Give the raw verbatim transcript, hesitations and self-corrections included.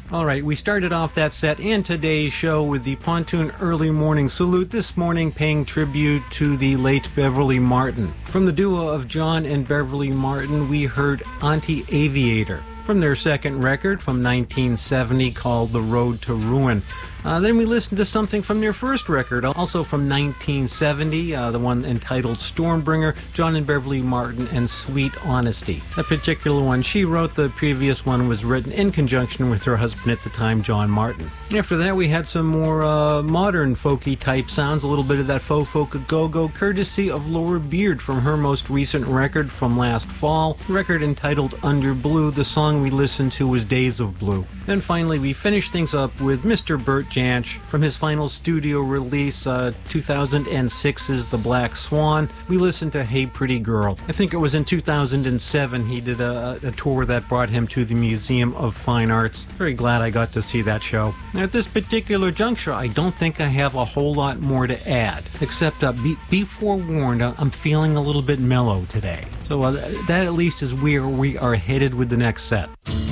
All right, we started off that set and today's show with the Pontoon Early Morning Salute, this morning paying tribute to the late Beverly Martin. From the duo of John and Beverly Martin, we heard Auntie Aviator from their second record from nineteen seventy called The Road to Ruin. Uh, then we listened to something from their first record, also from nineteen seventy, uh, the one entitled Stormbringer, John and Beverly Martin and Sweet Honesty. That particular one she wrote, the previous one was written in conjunction with her husband at the time, John Martin. After that we had some more uh, modern folky type sounds, a little bit of that faux folk go-go, courtesy of Laura Beard from her most recent record from last fall, record entitled Under Blue. The song we listened to was Days of Blue. Then finally we finished things up with Mister Burt Jansch from his final studio release, uh, two thousand six's The Black Swan. We listened to Hey Pretty Girl. I think it was in two thousand seven he did a, a tour that brought him to the Museum of Fine Arts. Very glad I got to see that show. Now, at this particular juncture, I don't think I have a whole lot more to add, except uh, be, be forewarned, I'm feeling a little bit mellow today. So uh, that at least is where we are headed with the next set.